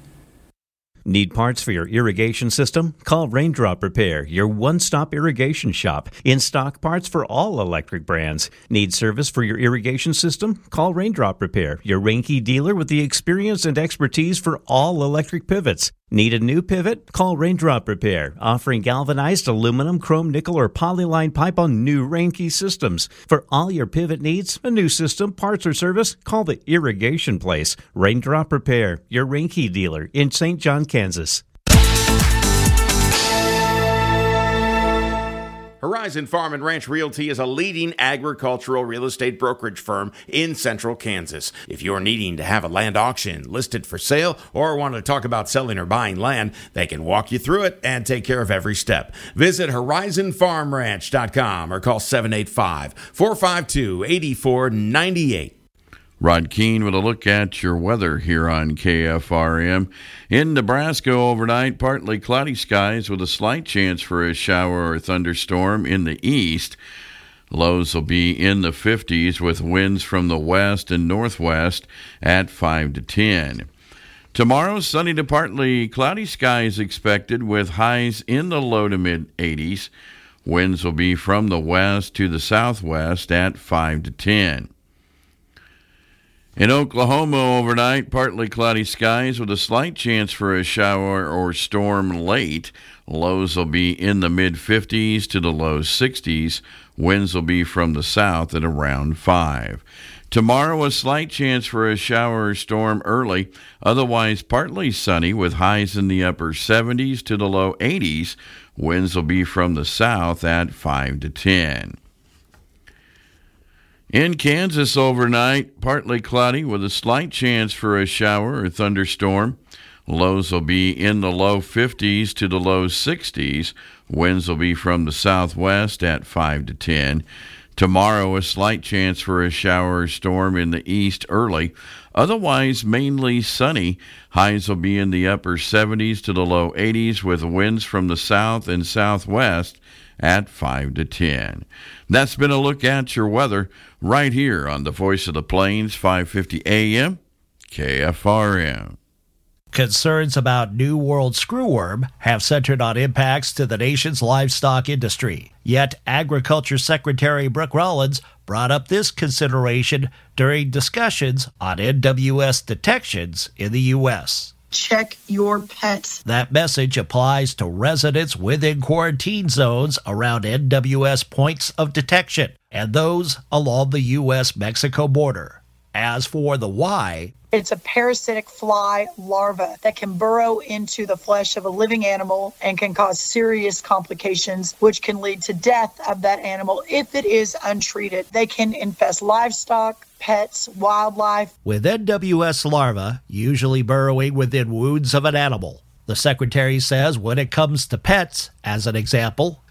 Need parts for your irrigation system? Call Raindrop Repair, your one-stop irrigation shop. In-stock parts for all electric brands. Need service for your irrigation system? Call Raindrop Repair, your Reinke dealer with the experience and expertise for all electric pivots. Need a new pivot? Call Raindrop Repair, offering galvanized aluminum, chrome, nickel, or polyline pipe on new Reinke systems. For all your pivot needs, a new system, parts, or service, call the Irrigation Place. Raindrop Repair, your Reinke dealer in Saint John, Kansas. Horizon Farm and Ranch Realty is a leading agricultural real estate brokerage firm in central Kansas. If you're needing to have a land auction listed for sale or want to talk about selling or buying land, they can walk you through it and take care of every step. Visit horizon farm ranch dot com or call seven eight five, four five two, eight four nine eight. Rod Keene with a look at your weather here on K F R M. In Nebraska overnight, partly cloudy skies with a slight chance for a shower or thunderstorm in the east. Lows will be in the fifties with winds from the west and northwest at five to ten. Tomorrow, sunny to partly cloudy skies expected with highs in the low to mid eighties. Winds will be from the west to the southwest at five to ten. In Oklahoma overnight, partly cloudy skies with a slight chance for a shower or storm late. Lows will be in the mid-fifties to the low sixties. Winds will be from the south at around five. Tomorrow, a slight chance for a shower or storm early. Otherwise, partly sunny with highs in the upper seventies to the low eighties. Winds will be from the south at five to ten. In Kansas overnight, partly cloudy with a slight chance for a shower or thunderstorm. Lows will be in the low fifties to the low sixties. Winds will be from the southwest at five to ten. Tomorrow, a slight chance for a shower or storm in the east early. Otherwise, mainly sunny. Highs will be in the upper seventies to the low eighties with winds from the south and southwest at five to ten. That's been a look at your weather right here on the Voice of the Plains, five fifty A M, K F R M. Concerns about New World screwworm have centered on impacts to the nation's livestock industry. Yet Agriculture Secretary Brooke Rollins brought up this consideration during discussions on N W S detections in the U S Check your pets. That message applies to residents within quarantine zones around N W S points of detection. and those along the U S Mexico border. As for the why, it's a parasitic fly larva that can burrow into the flesh of a living animal and can cause serious complications, which can lead to death of that animal if it is untreated. They can infest livestock, pets, wildlife. With N W S larvae usually burrowing within wounds of an animal, the Secretary says when it comes to pets, as an example,